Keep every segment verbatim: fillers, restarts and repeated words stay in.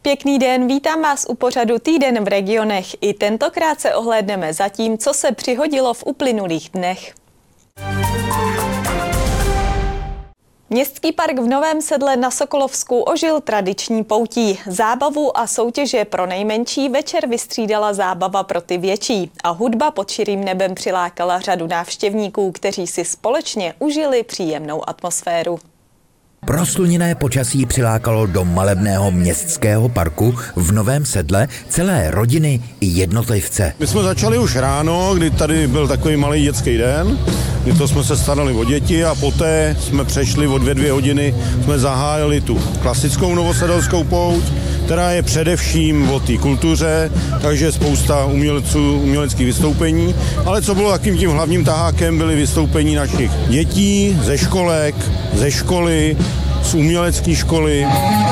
Pěkný den, vítám vás u pořadu Týden v regionech. I tentokrát se ohlédneme za tím, co se přihodilo v uplynulých dnech. Městský park v Novém Sedle na Sokolovsku ožil tradiční poutí. Zábavu a soutěže pro nejmenší večer vystřídala zábava pro ty větší a hudba pod širým nebem přilákala řadu návštěvníků, kteří si společně užili příjemnou atmosféru. Prosluněné počasí přilákalo do malebného městského parku v Novém Sedle celé rodiny i jednotlivce. My jsme začali už ráno, kdy tady byl takový malý dětský den, kdy to jsme se starali o děti a poté jsme přešli o dvě, dvě hodiny, jsme zahájili tu klasickou novosedelskou pouť, která je především o té kultuře, takže spousta umělců, uměleckých vystoupení, ale co bylo takým tím hlavním tahákem, byly vystoupení našich dětí, ze školek, ze školy, z umělecké školy.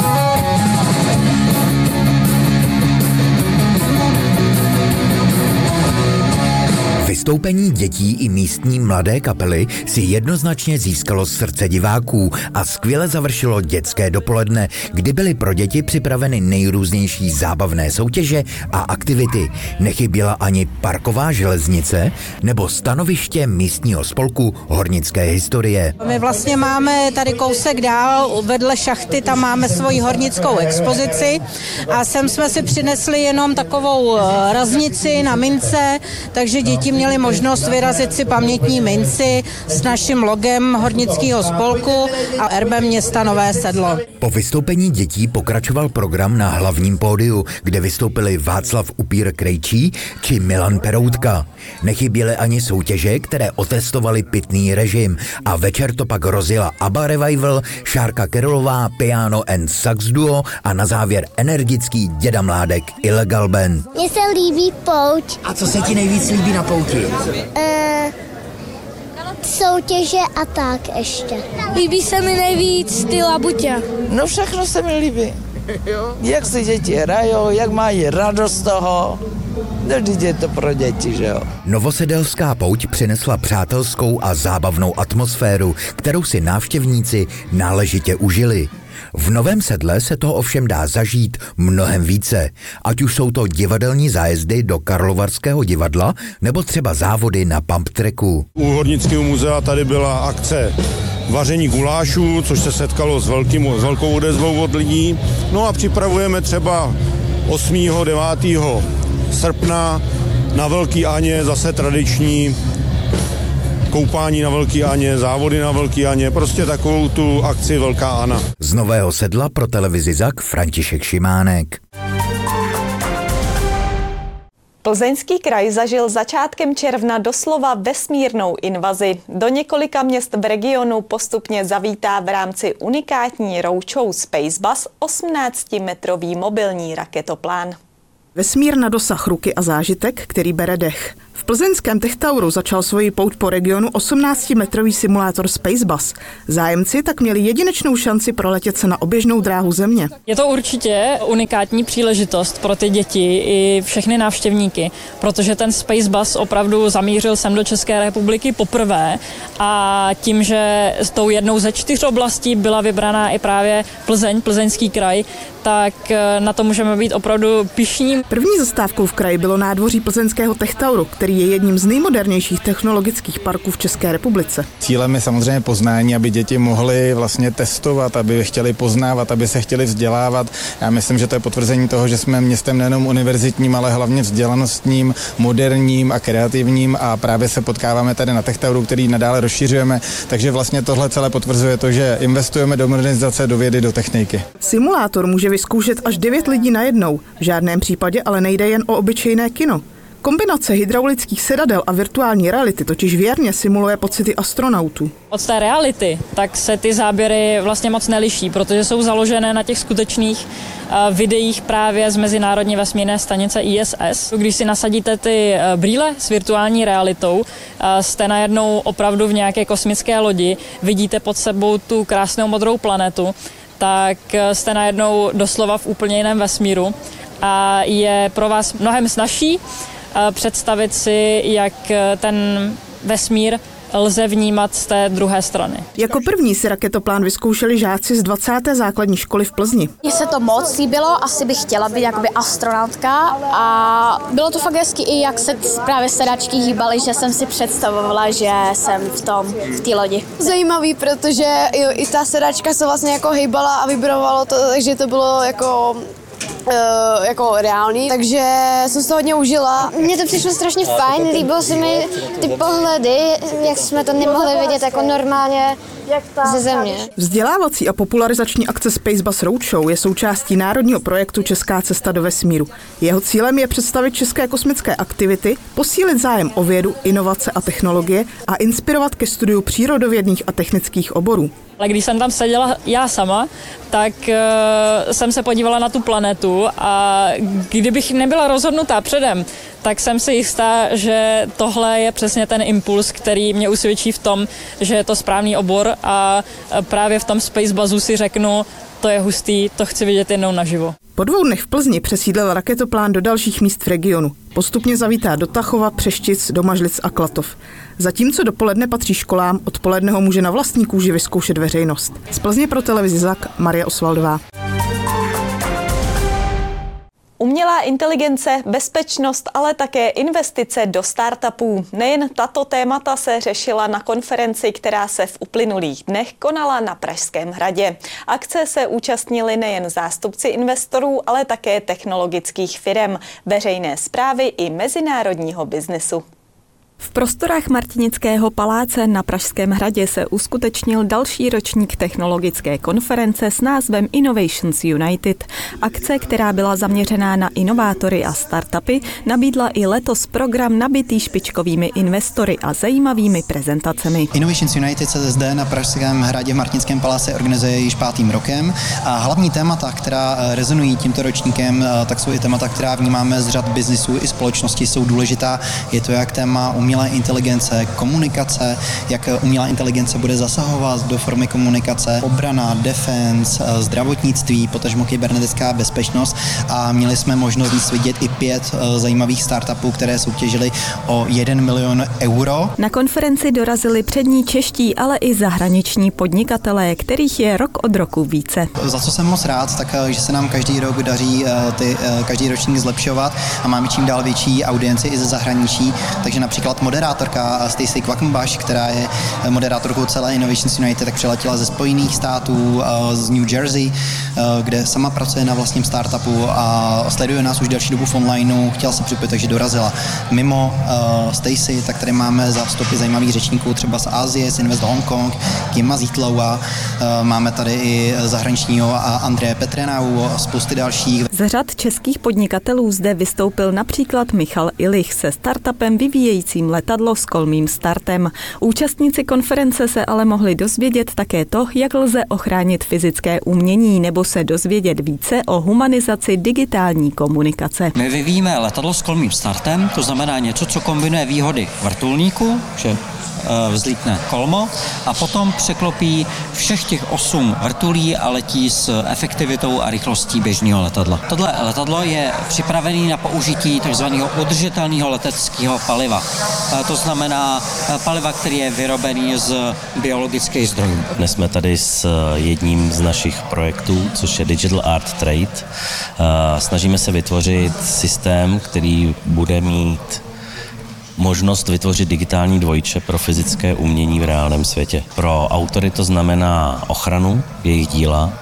Vystoupení dětí i místní mladé kapely si jednoznačně získalo srdce diváků a skvěle završilo dětské dopoledne, kdy byly pro děti připraveny nejrůznější zábavné soutěže a aktivity. Nechyběla ani parková železnice nebo stanoviště místního spolku hornické historie. My vlastně máme tady kousek dál, vedle šachty, tam máme svoji hornickou expozici a sem jsme si přinesli jenom takovou raznici na mince, takže děti měli možnost vyrazit si pamětní minci s naším logem hornického spolku a erbem města Nové Sedlo. Po vystoupení dětí pokračoval program na hlavním pódiu, kde vystoupili Václav Upír Krejčí či Milan Peroutka. Nechyběly ani soutěže, které otestovaly pitný režim a večer to pak rozjela ABBA Revival, Šárka Kerolová, Piano and Sax Duo a na závěr energický Děda Mládek Illegal Band. Mně se líbí pouť. A co se ti nejvíc líbí na pouti? Uh, soutěže a tak ještě. Líbí se mi nejvíc ty labuťa. No všechno se mi líbí. Jak si děti hrajou, jak mají radost z toho. Vždyť je to pro děti, že jo. Novosedelská pouť přinesla přátelskou a zábavnou atmosféru, kterou si návštěvníci náležitě užili. V Novém Sedle se toho ovšem dá zažít mnohem více, ať už jsou to divadelní zájezdy do Karlovarského divadla nebo třeba závody na pump tracku. U Hornického muzea tady byla akce vaření gulášů, což se setkalo s, velkým, s velkou odezvou od lidí. No a připravujeme třeba osmého devátého srpna na Velký Aně zase tradiční koupání na Velký Aně, závody na Velký Aně, prostě takovou tu akci Velká Ana. Z Nového Sedla pro televizi Zak František Šimánek. Plzeňský kraj zažil začátkem června doslova vesmírnou invazi. Do několika měst v regionu postupně zavítá v rámci unikátní roadshow Spacebus osmnáctimetrový mobilní raketoplán. Vesmír na dosah ruky a zážitek, který bere dech. V plzeňském Techtauru začal svoji pouť po regionu osmnáctimetrový simulátor Spacebus. Zájemci tak měli jedinečnou šanci proletět se na oběžnou dráhu Země. Je to určitě unikátní příležitost pro ty děti i všechny návštěvníky, protože ten Spacebus opravdu zamířil sem do České republiky poprvé a tím, že s tou jednou ze čtyř oblastí byla vybraná i právě Plzeň, Plzeňský kraj, tak na to můžeme být opravdu pyšní. První zastávkou v kraji bylo nádvoří plzeňského Techtauru, který je jedním z nejmodernějších technologických parků v České republice. Cílem je samozřejmě poznání, aby děti mohly vlastně testovat, aby chtěli poznávat, aby se chtěli vzdělávat. Já myslím, že to je potvrzení toho, že jsme městem nejenom univerzitním, ale hlavně vzdělanostním, moderním a kreativním a právě se potkáváme tady na Techtauru, který nadále rozšiřujeme, takže vlastně tohle celé potvrzuje to, že investujeme do modernizace, do vědy, do techniky. Simulátor může vyzkoušet až devět lidí najednou. V žádném případě ale nejde jen o obyčejné kino. Kombinace hydraulických sedadel a virtuální reality totiž věrně simuluje pocity astronautů. Od té reality tak se ty záběry vlastně moc neliší, protože jsou založené na těch skutečných uh, videích právě z Mezinárodní vesmírné stanice I S S. Když si nasadíte ty uh, brýle s virtuální realitou, uh, jste najednou opravdu v nějaké kosmické lodi, vidíte pod sebou tu krásnou modrou planetu, tak uh, jste najednou doslova v úplně jiném vesmíru a je pro vás mnohem snazší představit si, jak ten vesmír lze vnímat z té druhé strany. Jako první si raketoplán vyzkoušeli žáci z dvacáté základní školy v Plzni. Mně se to moc líbilo, asi bych chtěla být jakoby astronautka a bylo to fakt hezky i jak se právě sedačky hýbaly, že jsem si představovala, že jsem v tom, v té lodi. Zajímavý, protože jo, i ta sedačka se vlastně jako hýbala a vibrovalo to, takže to bylo jako Uh, jako reálný, takže jsem se to hodně užila. Mně to přišlo strašně fajn, líbilo se mi ty pohledy, jak jsme to nemohli vidět jako normálně ze země. Vzdělávací a popularizační akce Space Bus Roadshow je součástí národního projektu Česká cesta do vesmíru. Jeho cílem je představit české kosmické aktivity, posílit zájem o vědu, inovace a technologie a inspirovat ke studiu přírodovědných a technických oborů. Ale když jsem tam seděla já sama, tak uh, jsem se podívala na tu planetu a kdybych nebyla rozhodnutá předem, tak jsem si jistá, že tohle je přesně ten impuls, který mě usvědčí v tom, že je to správný obor a právě v tom Space Busu si řeknu, to je hustý, to chci vidět jednou naživo. Po dvou dnech v Plzni přesídlil raketoplán do dalších míst v regionu. Postupně zavítá do Tachova, Přeštic, Domažlic a Klatov. Zatímco dopoledne patří školám, odpoledne ho může na vlastní kůži vyzkoušet veřejnost. Z Plzně pro televizi Zak, Marie Osvaldová. Umělá inteligence, bezpečnost, ale také investice do startupů. Nejen tato témata se řešila na konferenci, která se v uplynulých dnech konala na Pražském hradě. Akce se účastnili nejen zástupci investorů, ale také technologických firem, veřejné správy i mezinárodního biznesu. V prostorách Martinického paláce na Pražském hradě se uskutečnil další ročník technologické konference s názvem Innovations United. Akce, která byla zaměřená na inovátory a startupy, nabídla i letos program nabitý špičkovými investory a zajímavými prezentacemi. Innovations United se zde na Pražském hradě v Martinickém paláci organizuje již pátým rokem a hlavní témata, která rezonují tímto ročníkem, tak jsou i témata, která vnímáme z řad biznisů i společnosti, jsou důležitá. Je to jak téma umělé inteligence, komunikace, jak umělá inteligence bude zasahovat do formy komunikace, obrana, defense, zdravotnictví, potažmo kybernetická bezpečnost a měli jsme možnost dnes vidět i pět zajímavých startupů, které soutěžily o jeden milion euro. Na konferenci dorazili přední čeští, ale i zahraniční podnikatelé, kterých je rok od roku více. Za co jsem moc rád, tak že se nám každý rok daří ty, každý ročník zlepšovat a máme čím dál větší audienci i ze zahraničí, takže například moderátorka Stacey Quackenbush, která je moderátorkou celé Innovations United, tak přiletěla ze Spojených států, z New Jersey, kde sama pracuje na vlastním startupu a sleduje nás už delší dobu v onlineu, chtěla se připojit, takže dorazila. Mimo uh, Stacey, tak tady máme zástupy zajímavých řečníků třeba z Asie, z Invest Hong Kong, Kima Zítloua, uh, máme tady i zahraničního a Andreje Petrenau a spousty dalších. Z řad českých podnikatelů zde vystoupil například Michal Illich se startupem vyvíjejícím letadlo s kolmým startem. Účastníci konference se ale mohli dozvědět také to, jak lze ochránit fyzické umění nebo se dozvědět více o humanizaci digitální komunikace. My vyvíjíme letadlo s kolmým startem, to znamená něco, co kombinuje výhody vrtulníku, že vzlítne kolmo a potom překlopí všech těch osm vrtulí a letí s efektivitou a rychlostí běžného letadla. Tohle letadlo je připravené na použití tzv. Udržitelného leteckého paliva. To znamená paliva, který je vyrobený z biologických zdrojů. Dnes jsme tady s jedním z našich projektů, což je Digital Art Trade. Snažíme se vytvořit systém, který bude mít možnost vytvořit digitální dvojče pro fyzické umění v reálném světě. Pro autory to znamená ochranu jejich díla,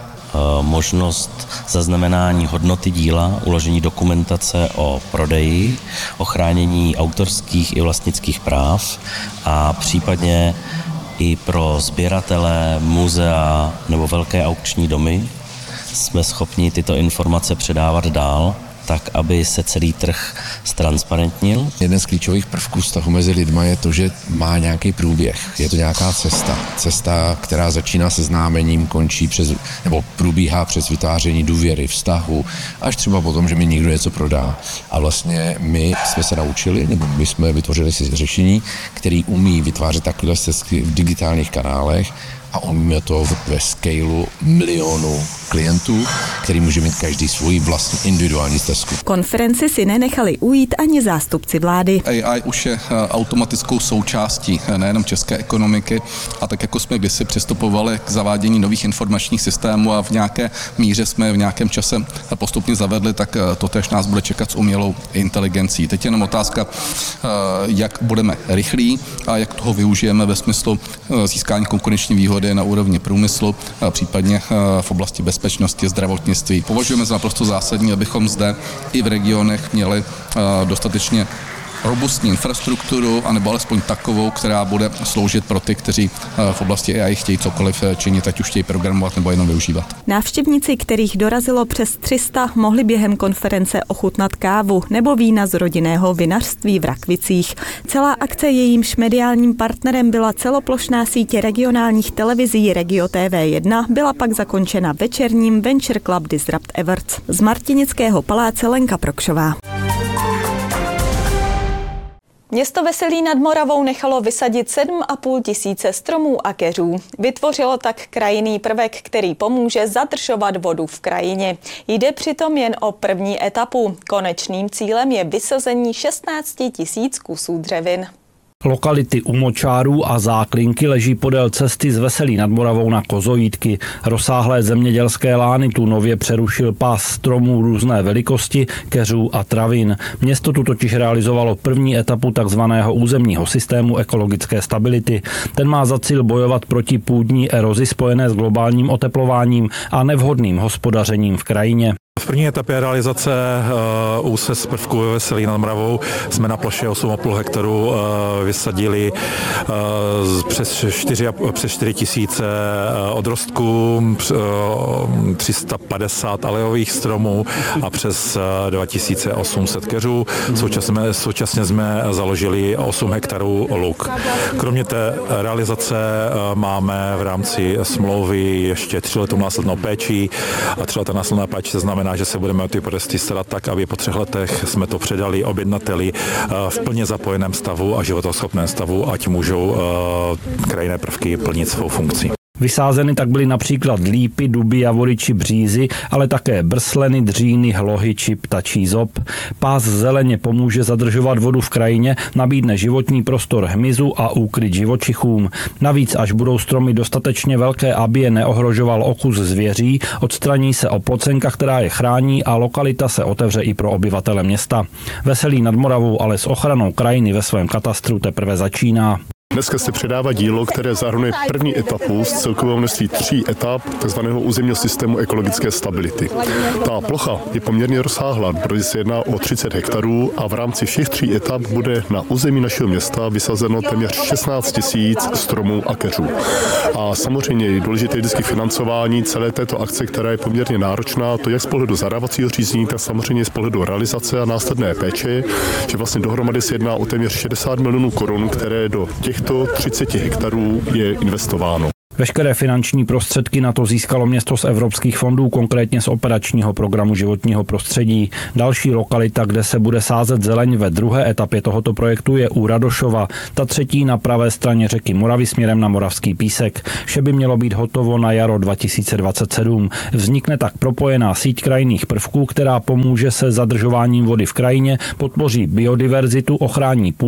možnost zaznamenání hodnoty díla, uložení dokumentace o prodeji, ochránění autorských i vlastnických práv a případně i pro sběratele, muzea nebo velké aukční domy jsme schopni tyto informace předávat dál, tak, aby se celý trh ztransparentnil. Jeden z klíčových prvků vztahu mezi lidma je to, že má nějaký průběh. Je to nějaká cesta. Cesta, která začíná seznámením, končí přes, nebo probíhá přes vytváření důvěry, vztahu, až třeba potom, že mi někdo něco prodá. A vlastně my jsme se naučili, nebo my jsme vytvořili si řešení, který umí vytvářet takové cesty v digitálních kanálech a umíme to ve scaleu milionů klientů, který může mít každý svůj vlastní individuální stezku. Konferenci si nenechali ujít ani zástupci vlády. A I už je automatickou součástí nejenom české ekonomiky a tak jako jsme kdysi přistupovali k zavádění nových informačních systémů a v nějaké míře jsme v nějakém čase postupně zavedli, tak to též nás bude čekat s umělou inteligencí. Teď je jenom otázka, jak budeme rychlí a jak toho využijeme ve smyslu získání konkurenční výhody na úrovni průmyslu, případně v oblasti bezpečnosti, zdravotnictví. Považujeme za naprosto zásadní, abychom zde i v regionech měli dostatečně robustní infrastrukturu, anebo alespoň takovou, která bude sloužit pro ty, kteří v oblasti A I chtějí cokoliv činit, ať už chtějí programovat nebo jenom využívat. Návštěvníci, kterých dorazilo přes tři sta, mohli během konference ochutnat kávu nebo vína z rodinného vinařství v Rakvicích. Celá akce, jejímž mediálním partnerem byla celoplošná sítě regionálních televizí Regio T V jedna, byla pak zakončena večerním Venture Club Disrupt Awards. Z Martinického paláce Lenka Prokšová. Město Veselí nad Moravou nechalo vysadit sedm a půl tisíce stromů a keřů. Vytvořilo tak krajinný prvek, který pomůže zadržovat vodu v krajině. Jde přitom jen o první etapu. Konečným cílem je vysazení šestnáct tisíc kusů dřevin. Lokality u Močárů a Záklinky leží podél cesty z Veselí nad Moravou na Kozojítky. Rozsáhlé zemědělské lány tu nově přerušil pás stromů různé velikosti, keřů a travin. Město tu totiž realizovalo první etapu takzvaného územního systému ekologické stability. Ten má za cíl bojovat proti půdní erozi spojené s globálním oteplováním a nevhodným hospodařením v krajině. V první etapě realizace uh, úses prvku ve Veselí nad Moravou jsme na ploše osm a půl hektaru uh, vysadili uh, přes čtyři tisíce uh, odrostků, uh, tři sta padesát alejových stromů a přes uh, dva tisíce osm set keřů. Současně, současně jsme založili osm hektarů luk. Kromě té realizace uh, máme v rámci smlouvy ještě tříletou následnou péči a tříletá následná péče se znamená, že se budeme o ty porosty starat tak, aby po třech letech jsme to předali objednateli v plně zapojeném stavu a životoschopném stavu, ať můžou krajinné prvky plnit svou funkci. Vysázeny tak byly například lípy, duby, javory či břízy, ale také brsleny, dříny, hlohy či ptačí zob. Pás zeleně pomůže zadržovat vodu v krajině, nabídne životní prostor hmyzu a úkryt živočichům. Navíc, až budou stromy dostatečně velké, aby je neohrožoval okus zvěří, odstraní se oplocenka, která je chrání a lokalita se otevře i pro obyvatele města. Veselí nad Moravou ale s ochranou krajiny ve svém katastru teprve začíná. Dneska se předává dílo, které zahrnuje první etapu z celkového množství tří etap tzv. Územního systému ekologické stability. Ta plocha je poměrně rozsáhlá, protože se jedná o třicet hektarů a v rámci všech tří etap bude na území našeho města vysazeno téměř šestnáct tisíc stromů a keřů. A samozřejmě je důležité vždycky financování celé této akce, která je poměrně náročná, to jak z pohledu zadávacího řízení, tak samozřejmě z pohledu realizace a následné péče, že vlastně dohromady se jedná o téměř šedesát milionů korun, které do těch těchto třicet hektarů je investováno. Veškeré finanční prostředky na to získalo město z evropských fondů, konkrétně z operačního programu životního prostředí. Další lokalita, kde se bude sázet zeleň ve druhé etapě tohoto projektu, je u Radošova, ta třetí na pravé straně řeky Moravy směrem na Moravský Písek. Vše by mělo být hotovo na jaro dva tisíce dvacet sedm. Vznikne tak propojená síť krajinných prvků, která pomůže se zadržováním vody v krajině, podpoří biodiverzitu, ochrání půdu